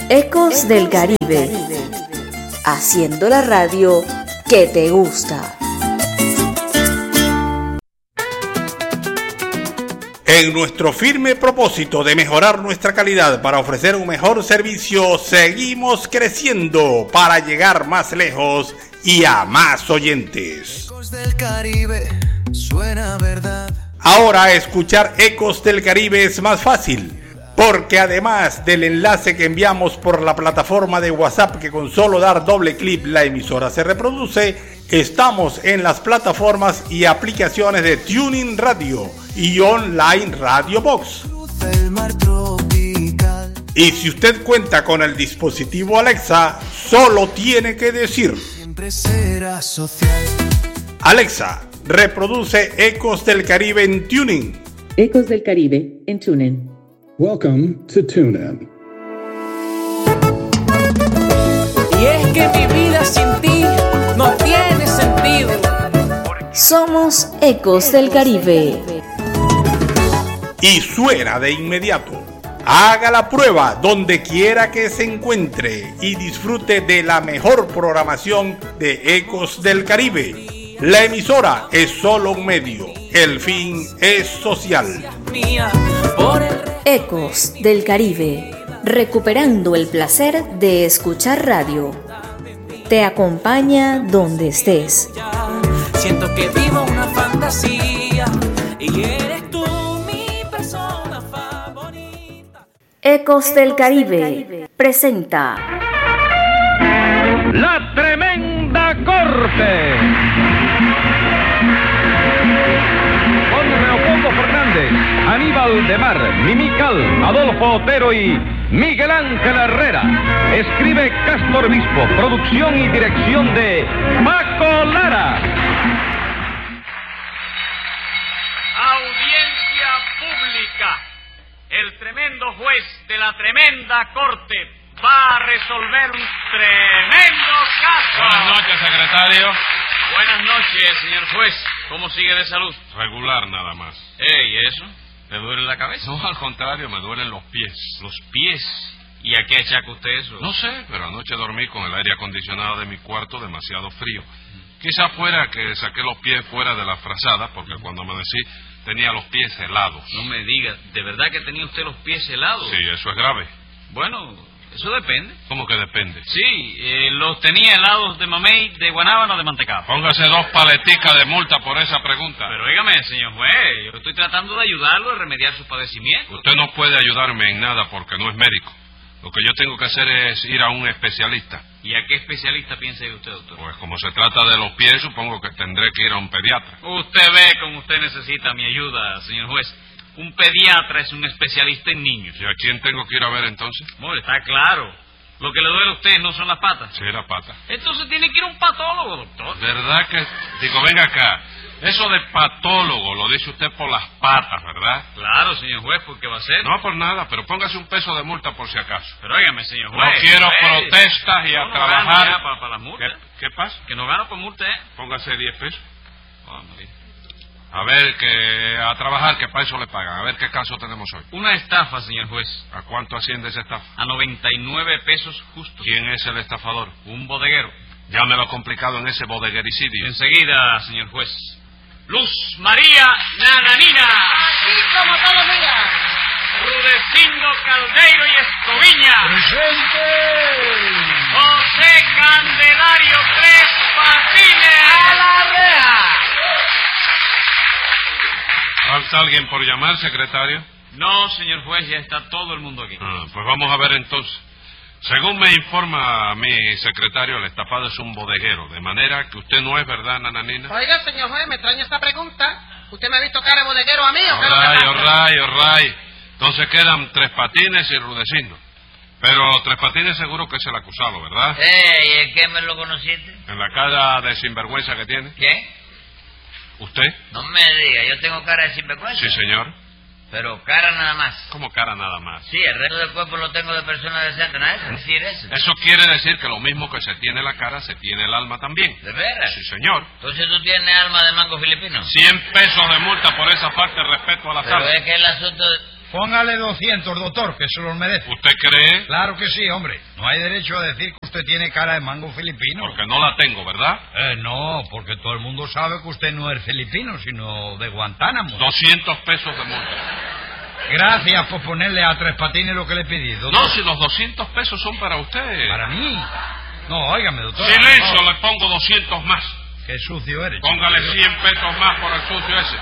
Ecos del Caribe, haciendo la radio que te gusta. En nuestro firme propósito de mejorar nuestra calidad para ofrecer un mejor servicio, seguimos creciendo para llegar más lejos y a más oyentes. Ecos del Caribe, suena verdad. Ahora escuchar Ecos del Caribe es más fácil, porque además del enlace que enviamos por la plataforma de WhatsApp, que con solo dar doble clic la emisora se reproduce, estamos en las plataformas y aplicaciones de TuneIn Radio y Online Radio Box. Y si usted cuenta con el dispositivo Alexa, solo tiene que decir: Alexa, reproduce Ecos del Caribe en TuneIn. Ecos del Caribe en TuneIn. Welcome to TuneIn. Y es que mi vida sin ti no tiene sentido. Somos Ecos del Caribe. Y suena de inmediato. Haga la prueba donde quiera que se encuentre y disfrute de la mejor programación de Ecos del Caribe. La emisora es solo un medio, el fin es social. Ecos del Caribe, recuperando el placer de escuchar radio. Te acompaña donde estés. Siento que vivo una fantasía y eres tú mi persona favorita. Ecos del Caribe presenta La Tremenda Corte con Leopoldo Fernández, Aníbal de Mar, Mimical, Adolfo Otero y Miguel Ángel Herrera. Escribe Castro Obispo, producción y dirección de Paco Lara. Audiencia pública. El tremendo juez de la tremenda corte va a resolver un tremendo caso. Buenas noches, secretario. Buenas noches, señor juez. ¿Cómo sigue de salud? Regular nada más. ¿Y eso? ¿Le duele la cabeza? No, al contrario, me duelen los pies. ¿Los pies? ¿Y a qué achaca usted eso? No sé, pero anoche dormí con el aire acondicionado de mi cuarto demasiado frío. Quizá fuera que saqué los pies fuera de la frazada, porque cuando amanecí tenía los pies helados. No me diga, ¿de verdad que tenía usted los pies helados? Sí, eso es grave. Bueno, eso depende. ¿Cómo que depende? Sí, los tenía helados de mamey, de guanábana o de mantecado. Póngase 2 paleticas de multa por esa pregunta. Pero óigame, señor juez, yo estoy tratando de ayudarlo a remediar sus padecimientos. Usted no puede ayudarme en nada porque no es médico. Lo que yo tengo que hacer es ir a un especialista. ¿Y a qué especialista piensa ir usted, doctor? Pues como se trata de los pies, supongo que tendré que ir a un pediatra. Usted ve cómo usted necesita mi ayuda, señor juez. Un pediatra es un especialista en niños. ¿Y a quién tengo que ir a ver entonces? Bueno, está claro. Lo que le duele a usted no son las patas. Sí, la pata. Entonces tiene que ir a un patólogo, doctor. ¿Verdad que...? Digo, venga acá. Eso de patólogo lo dice usted por las patas, ¿verdad? Claro, señor juez, ¿por qué va a ser? No por nada, pero póngase un peso de multa por si acaso. Pero óigame, señor juez. No quiero protestas y a trabajar. Para las multas. ¿Qué pasa? Que no gano por multa, ¿eh? Póngase 10 pesos. Oh, María. A ver, que a trabajar, que para eso le pagan. A ver qué caso tenemos hoy. Una estafa, señor juez. ¿A cuánto asciende esa estafa? A 99 pesos justos. ¿Quién es el estafador? Un bodeguero. Llámelo complicado en ese bodeguericidio. Enseguida, señor juez. Luz María Nananina. Aquí como todos los días. Rudecindo Caldeiro y Escoviña. ¡Presente! José Candelario Tres Patines. ¡A la reja! ¿Falta alguien por llamar, secretario? No, señor juez, ya está todo el mundo aquí. Pues vamos a ver entonces. Según me informa mi secretario, el estafado es un bodeguero, de manera que usted no es, ¿verdad, Nananina? Oiga, señor juez, me extraña esta pregunta. ¿Usted me ha visto cara de bodeguero a mí o qué? All right. Entonces quedan Tres Patines y Rudecindo. Pero Tres Patines seguro que es el acusado, ¿verdad? ¿Y en qué me lo conociste? En la cara de sinvergüenza que tiene. ¿Quién? ¿Usted? No me diga, yo tengo cara de sinvergüenza. Sí, señor. Pero cara nada más. ¿Cómo cara nada más? Sí, el resto del cuerpo lo tengo de persona decente, ¿no es decir eso? Eso quiere decir que lo mismo que se tiene la cara, se tiene el alma también. ¿De veras? Sí, señor. Entonces tú tienes alma de mango filipino. 100 pesos de multa por esa falta de respeto a la Pero sala. es que el asunto... Póngale 200, doctor, que se los merece. ¿Usted cree? Claro que sí, hombre. No hay derecho a decir que usted tiene cara de mango filipino. Porque no la tengo, ¿verdad? No, porque todo el mundo sabe que usted no es filipino, sino de Guantánamo. 200 pesos de multa. Gracias por ponerle a Tres Patines lo que le pedí, doctor. No, si los 200 pesos son para usted. ¿Para mí? No, óigame, doctor. Silencio, le pongo 200 más. Qué sucio eres. Póngale 100 pesos más por el sucio ese.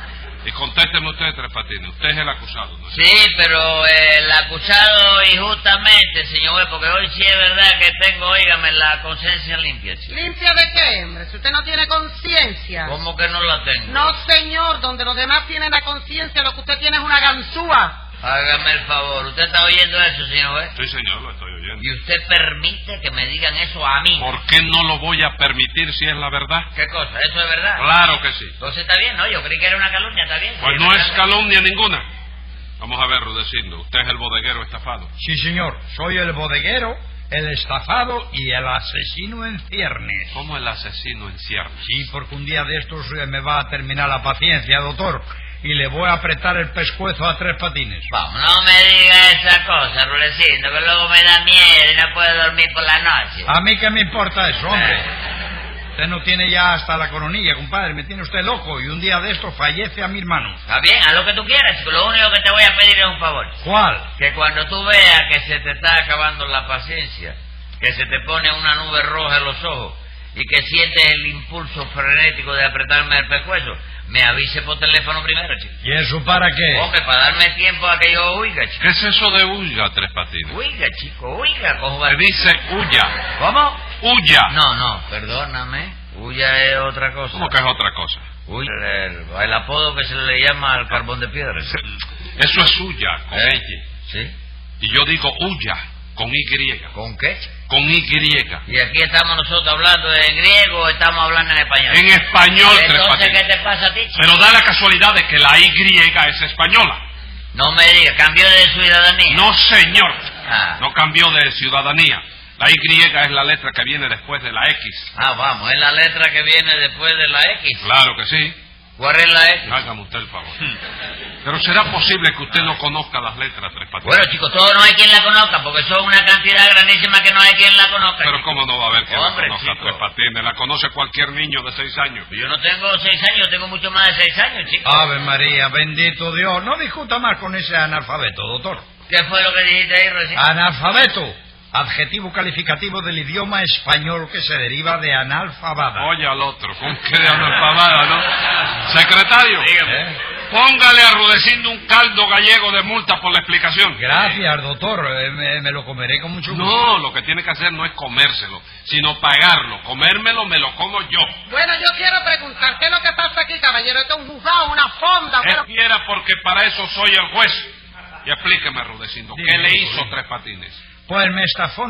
Y contésteme usted, Tres Patines. Usted es el acusado, ¿no? Sí, pero el acusado injustamente, señor juez, porque hoy sí es verdad que tengo, óigame, la conciencia limpia, chico. ¿Limpia de qué, hombre? Si usted no tiene conciencia. ¿Cómo que no la tengo? No, señor, donde los demás tienen la conciencia, lo que usted tiene es una ganzúa. Hágame el favor, ¿usted está oyendo eso, señor juez? Sí, señor, lo estoy oyendo. ¿Y usted permite que me digan eso a mí? ¿Por qué no lo voy a permitir si es la verdad? ¿Qué cosa? ¿Eso es verdad? Claro que sí. Entonces está bien, ¿no? Yo creí que era una calumnia, ¿está bien? Pues no es calumnia ninguna. Vamos a ver, Rudecindo, usted es el bodeguero estafado. Sí, señor, soy el bodeguero, el estafado y el asesino en ciernes. ¿Cómo el asesino en ciernes? Sí, porque un día de estos me va a terminar la paciencia, doctor, y le voy a apretar el pescuezo a Tres Patines. Vamos, no me diga esa cosa, Rudecindo, que luego me da miedo y no puedo dormir por la noche. ¿A mí qué me importa eso, hombre? Usted no tiene ya hasta la coronilla, compadre. Me tiene usted loco y un día de estos fallece a mis manos. Está bien, haz lo que tú quieras. Lo único que te voy a pedir es un favor. ¿Cuál? Que cuando tú veas que se te está acabando la paciencia, que se te pone una nube roja en los ojos y que sientes el impulso frenético de apretarme el pescuezo, me avise por teléfono primero, chico. ¿Y eso para qué? Hombre, para darme tiempo a que yo huiga, chico. ¿Qué es eso de huya, Tres Patines? Huiga, chico, huiga. Se dice huya. ¿Cómo? Huya. No, perdóname. Huya es otra cosa. ¿Cómo que es otra cosa? Huya, el apodo que se le llama al carbón de piedra. Eso es huya, con L. ¿Sí? Y yo digo huya, con Y. ¿Con qué? Con Y. ¿Y aquí estamos nosotros hablando en griego o estamos hablando en español? En español, Tres Entonces, Patines. ¿qué te pasa a ti? Pero da la casualidad de que la Y es española. No me digas, ¿cambió de ciudadanía? No, señor. Ah. No cambió de ciudadanía. La Y es la letra que viene después de la X. Vamos, es la letra que viene después de la X. Claro que sí. ¿Cuál es la X? Hágame usted el favor. Pero será posible que usted no conozca las letras, Tres Patines. Bueno, chicos, todo no hay quien la conozca, porque son una cantidad grandísima que no hay quien la conozca. Pero chico. ¿cómo no va a haber quien Hombre, la conozca, chico. Tres Patines? La conoce cualquier niño de 6 años. Yo no tengo 6 años, tengo mucho más de 6 años, chicos. Ave María, bendito Dios. No discuta más con ese analfabeto, doctor. ¿Qué fue lo que dijiste ahí, recién? Analfabeto. Adjetivo calificativo del idioma español que se deriva de analfabada. Oye al otro, ¿con qué de analfabada, no? Secretario, Dígame. póngale a Rudecindo un caldo gallego de multa por la explicación. Gracias, doctor. Me lo comeré con mucho gusto. No, lo que tiene que hacer no es comérselo, sino pagarlo. Comérmelo me lo como yo. Bueno, yo quiero preguntar, ¿qué es lo que pasa aquí, caballero? ¿Esto es un juzgado, una fonda? Espera, porque para eso soy el juez. Y explíqueme, Rudecindo, ¿qué le hizo Tres Patines? Pues me estafó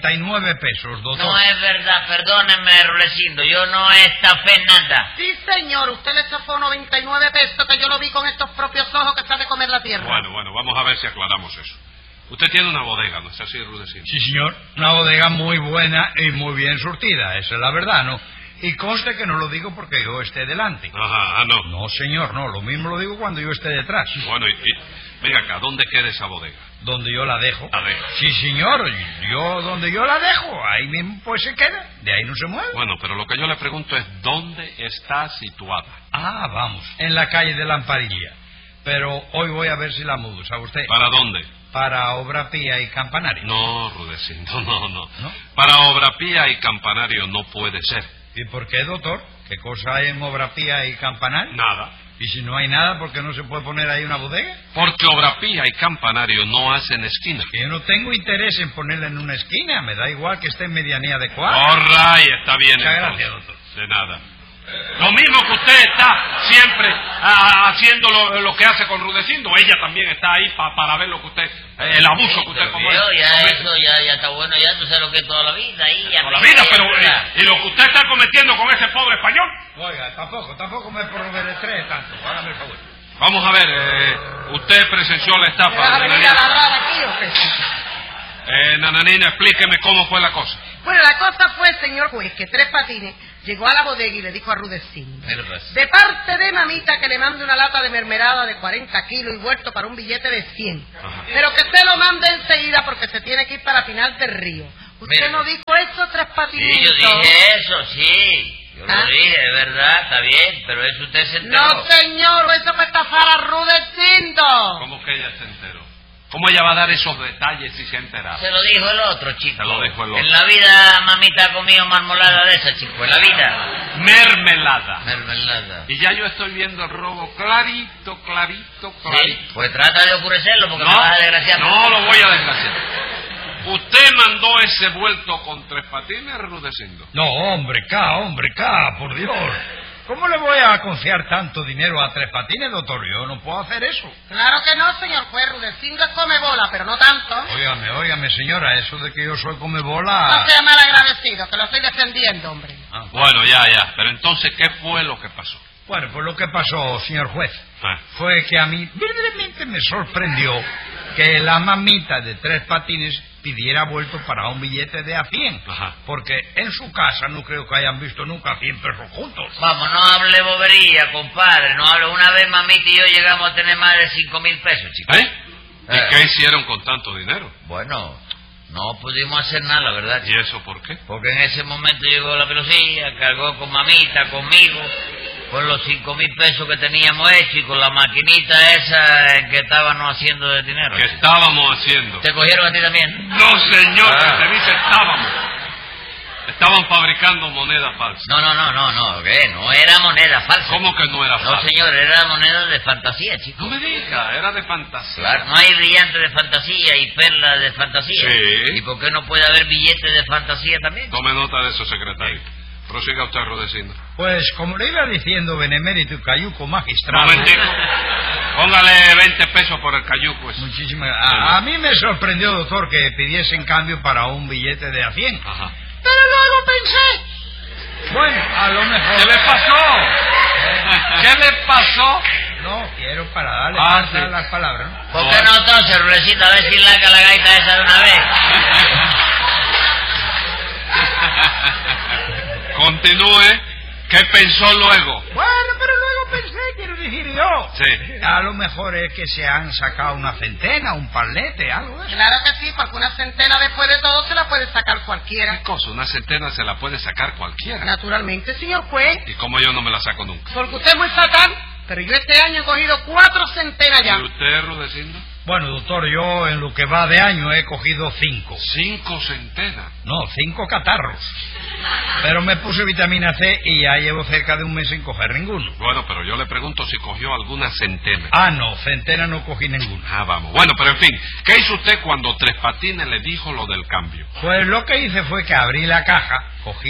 99 pesos, doctor. No es verdad, perdónenme, Rudecindo, yo no estafé nada. Sí, señor, usted le estafó 99 pesos, que yo lo vi con estos propios ojos que sabe comer la tierra. Bueno, vamos a ver si aclaramos eso. Usted tiene una bodega, ¿no es así, Rudecindo? Sí, señor. Una bodega muy buena y muy bien surtida, esa es la verdad, ¿no? Y conste que no lo digo porque yo esté delante. Ajá, no. No, señor, no. Lo mismo lo digo cuando yo esté detrás. Bueno, venga acá, ¿dónde queda esa bodega? Donde yo la dejo. ¿La deja? Sí, señor. Donde yo la dejo, ahí mismo pues se queda. De ahí no se mueve. Bueno, pero lo que yo le pregunto es, ¿dónde está situada? Vamos, en la calle de Lamparilla. Pero hoy voy a ver si la mudo, ¿sabe usted? ¿Para dónde? Para Obra Pía y Campanario. No, Rudecindo, no. Para Obra Pía y Campanario no puede ser. ¿Y por qué, doctor? ¿Qué cosa hay en Obra Pía y Campanario? Nada. ¿Y si no hay nada, por qué no se puede poner ahí una bodega? Porque Obra Pía y Campanario no hacen esquina. Yo no tengo interés en ponerla en una esquina. Me da igual que esté en medianía adecuada. All right, está bien. Muchas entonces. gracias, doctor. De nada. Lo mismo que usted está siempre haciendo lo que hace con Rudecindo, ella también está ahí para ver lo que usted, el abuso que usted comete. Ya está bueno, ya tú sabes lo que es toda la vida. Toda la vida, pero ¿y lo que usted está cometiendo con ese pobre español? Oiga, tampoco me prometeré tanto. Hágame el favor. Vamos a ver, usted presenció la estafa. ¿Vas a venir a ladrar aquí o qué? Nananina, explíqueme cómo fue la cosa. Bueno, la cosa fue, señor juez, que Tres Patines llegó a la bodega y le dijo a Rudecindo: ¿Qué le pasa? de parte de mamita que le mande una lata de mermelada de 40 kilos y vuelto para un billete de 100. Ajá. Pero que se lo mande enseguida porque se tiene que ir para final del río. ¿Usted Mire. no dijo eso, Tres Patines? Sí, yo dije eso, sí. Yo lo dije, es verdad, está bien, pero eso usted se enteró. No, señor, eso fue estafar a Rudecindo. ¿Cómo que ella se enteró? ¿Cómo ella va a dar esos detalles si se ha enterado? Se lo dijo el otro, chico. Se lo dijo el otro. En la vida mamita ha comido marmolada de esa, chico, en la vida. Mermelada. Mermelada. Y ya yo estoy viendo el robo clarito. Sí, pues trata de oscurecerlo porque me vas a desgraciar. No lo voy a desgraciar. ¿Usted mandó ese vuelto con Tres Patines, Rudecindo? No, hombre, por Dios. ¿Cómo le voy a confiar tanto dinero a Tres Patines, doctor? Yo no puedo hacer eso. Claro que no, señor juez. Rudecindo es come bola, pero no tanto. Óigame, señora, eso de que yo soy come bola... No sea mal agradecido, que lo estoy defendiendo, hombre. Bueno, ya. Pero entonces, ¿qué fue lo que pasó? Bueno, pues lo que pasó, señor juez, fue que a mí verdaderamente me sorprendió que la mamita de Tres Patines pidiera vuelto para un billete de a 100. Ajá. Porque en su casa no creo que hayan visto nunca 100 pesos juntos. Vamos, no hable bobería, compadre. No hable. Una vez mamita y yo llegamos a tener más de 5,000 pesos, chicos. ¿Y qué hicieron con tanto dinero? Bueno, no pudimos hacer nada, la verdad. ¿Y eso por qué? Porque en ese momento llegó la policía, cargó con mamita, conmigo, con los 5,000 pesos que teníamos hecho y con la maquinita esa en que estábamos haciendo de dinero. ¿Qué estábamos haciendo? ¿Te cogieron a ti también? No, señor, que se dice estábamos. Estaban fabricando monedas falsas. No, ¿qué? No era moneda falsa. ¿Cómo que no era falsa? No, señor, era moneda de fantasía, chico. No me diga, era de fantasía. Claro, no hay brillantes de fantasía y perlas de fantasía. Sí. ¿Y por qué no puede haber billetes de fantasía también? Tome nota de eso, secretario. Prosiga usted, Rudecindo. Pues, como le iba diciendo, benemérito y cayuco magistrado... Momentico. Póngale 20 pesos por el cayuco. Muchísimas gracias. A mí me sorprendió, doctor, que pidiesen cambio para un billete de a 100. Ajá. Pero luego pensé... Bueno, a lo mejor... ¿Qué le pasó? ¿Qué le pasó? No, quiero para darle parte a las palabras, ¿no? ¿Por qué no entonces, Rulecito, a ver si laca la gaita esa de una vez? Continúe. ¿Qué pensó luego? Bueno, pero luego pensé, quiero decir yo. Sí. A lo mejor es que se han sacado una centena, un palete, algo de eso. Claro que sí, porque una centena después de todo se la puede sacar cualquiera. ¿Qué cosa? Una centena se la puede sacar cualquiera. Naturalmente, señor juez. ¿Y cómo yo no me la saco nunca? Porque usted es muy satán, pero yo este año he cogido 4 centenas ya. ¿Y usted, Rudecindo? Bueno, doctor, yo en lo que va de año he cogido 5. 5 centenas. No, 5 catarros. Pero me puse vitamina C y ya llevo cerca de un mes sin coger ninguno. Bueno, pero yo le pregunto si cogió alguna centena. Ah, no, centena no cogí ninguna. Ah, vamos. Bueno, pero en fin, ¿qué hizo usted cuando Tres Patines le dijo lo del cambio? Pues lo que hice fue que abrí la caja, cogí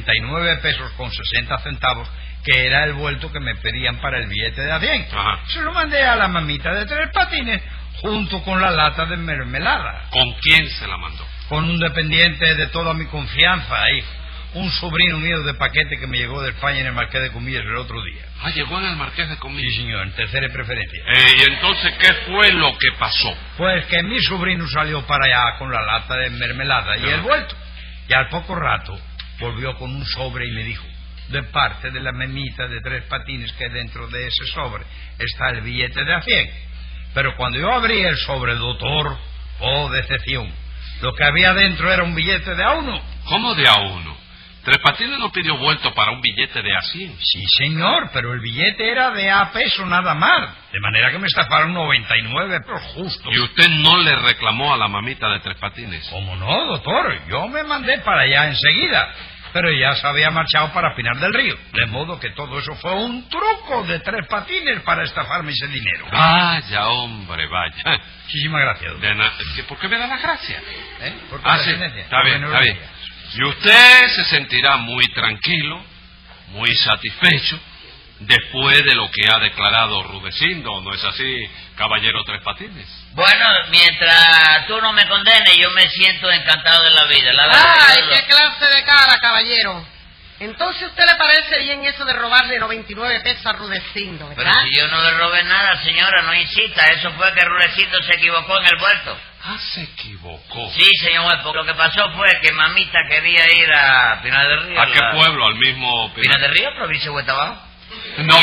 99 pesos con 60 centavos, que era el vuelto que me pedían para el billete de a 100. Ajá. Se lo mandé a la mamita de Tres Patines, junto con la lata de mermelada. ¿Con quién se la mandó? Con un dependiente de toda mi confianza, hijo. Un sobrino mío de paquete que me llegó de España en el Marqués de Comillas el otro día. Ah, llegó en el Marqués de Comillas. Sí, señor, en tercera preferencia. ¿Y entonces qué fue lo que pasó? Pues que mi sobrino salió para allá con la lata de mermelada y el vuelto. Y al poco rato volvió con un sobre y me dijo: de parte de la memita de Tres Patines, que dentro de ese sobre está el billete de a 100. Pero cuando yo abrí el sobre, doctor, oh, decepción. Lo que había dentro era un billete de a 1. ¿Cómo de a 1? Tres Patines no pidió vuelto para un billete de a 100. Sí, señor, pero el billete era de a peso nada más. De manera que me estafaron 99 pesos justos. ¿Y usted no le reclamó a la mamita de Tres Patines? ¿Cómo no, doctor? Yo me mandé para allá enseguida. Pero ya se había marchado para Pinar del Río. De modo que todo eso fue un truco de Tres Patines para estafarme ese dinero. Vaya, hombre, vaya. Muchísimas gracias, doctor. ¿Por qué me da la gracia? ¿Por sí, está bien, está bien. Y usted se sentirá muy tranquilo, muy satisfecho, después de lo que ha declarado Rudecindo, ¿no es así, caballero Tres Patines? Bueno, mientras tú no me condenes, yo me siento encantado de la vida, la verdad. ¡Ay, qué clase de cara, caballero! Entonces, ¿a usted le parece bien eso de robarle 99 pesos a Rudecindo, verdad? Pero si yo no le robé nada, señora, no insista. Eso fue que Rudecindo se equivocó en el vuelto. Ah, se equivocó. Sí, señor juez, porque lo que pasó fue que mamita quería ir a Pinar del Río. ¿A qué pueblo? ¿Al mismo Pinar del Río, provincia de Vuelta Abajo? No,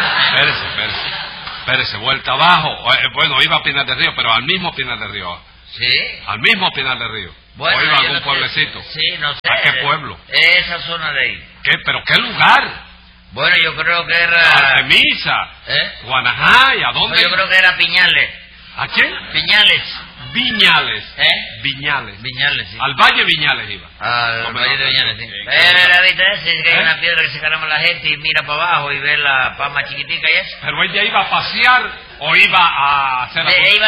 espérese, Vuelta Abajo. Bueno, iba a Pinar del Río, pero al mismo Pinar del Río. Sí. Al mismo Pinar del Río. Bueno, ¿o iba a algún no sé. pueblecito? Sí, no sé. ¿A qué pueblo? Esa zona de ahí. ¿Qué? ¿Pero qué lugar? Bueno, yo creo que era... Artemisa. Guanajay, ¿a dónde? No, yo creo que era Piñales. ¿A quién? Piñales. Viñales. Viñales, sí. Al Valle Viñales iba. Al Valle de Viñales, sí. Pero, ¿viste ese? Que hay una piedra que se caramba la gente y mira para abajo y ve la palma chiquitica y eso. ¿Pero ella iba a pasear o iba a hacer Iba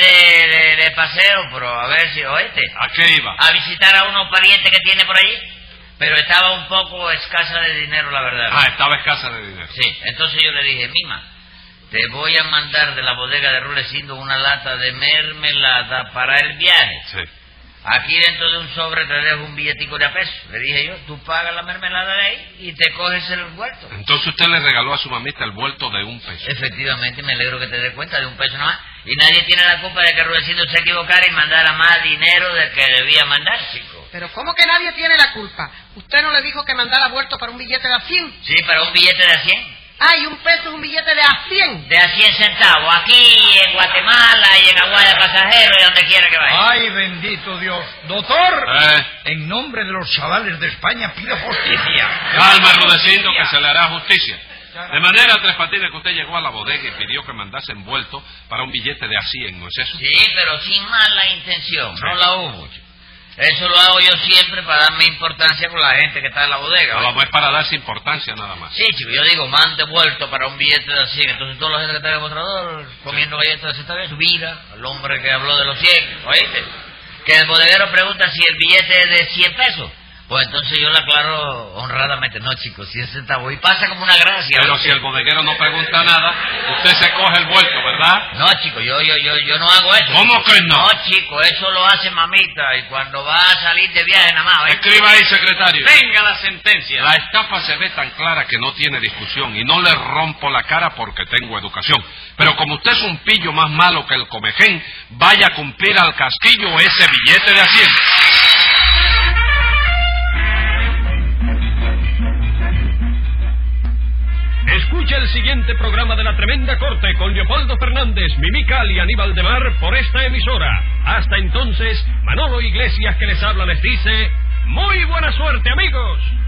de paseo, pero a ver si, oíste. ¿A qué iba? A visitar a unos parientes que tiene por allí. Pero estaba un poco escasa de dinero, la verdad. Ah, estaba escasa de dinero. Sí, entonces yo le dije, Mima, te voy a mandar de la bodega de Rulecindo una lata de mermelada para el viaje. Sí. Aquí dentro de un sobre te dejo un billetico de a peso. Le dije yo, tú pagas la mermelada de ahí y te coges el vuelto. Entonces usted le regaló a su mamita el vuelto de $1. Efectivamente, me alegro que te des cuenta, de $1 nomás. Y nadie tiene la culpa de que Rulecindo se equivocara y mandara más dinero del que debía mandar, chico. Pero ¿cómo que nadie tiene la culpa? ¿Usted no le dijo que mandara vuelto para un billete de a 100? Sí, para un billete de a 100. Ah, y $1 es un billete de a 100. De a 100 centavos, aquí en Guatemala y en Aguada Pasajero y donde quiera que vaya. ¡Ay, bendito Dios! Doctor, en nombre de los chavales de España pido justicia. Calma, Rudecindo, que se le hará justicia. De manera, Tres Patines, que usted llegó a la bodega y pidió que mandase envuelto para un billete de a 100, ¿no es eso? Sí, pero sin mala intención, no la hubo. Eso lo hago yo siempre para darme importancia con la gente que está en la bodega. No es para darse importancia nada más. Sí, chico, yo digo, mande vuelto para un billete de a 100. Entonces toda la gente que está en el mostrador comiendo galletas se está bien. Subida al hombre que habló de los 100, ¿oíste? Que el bodeguero pregunta si el billete es de 100 pesos. Pues entonces yo le aclaro honradamente, no, chicos, 100 centavos. Y pasa como una gracia. Pero si el bodeguero no pregunta nada, usted se coge el vuelto, ¿verdad? No, chico, yo no hago eso. ¿Cómo que no? No, chico, eso lo hace mamita. Y cuando va a salir de viaje nada más. Escriba ahí, secretario. Venga la sentencia. La estafa se ve tan clara que no tiene discusión y no le rompo la cara porque tengo educación. Pero como usted es un pillo más malo que el comején, vaya a cumplir al casquillo ese billete de a 100. Escucha el siguiente programa de La Tremenda Corte con Leopoldo Fernández, Mimical y Aníbal de Mar por esta emisora. Hasta entonces, Manolo Iglesias que les habla les dice, ¡muy buena suerte, amigos!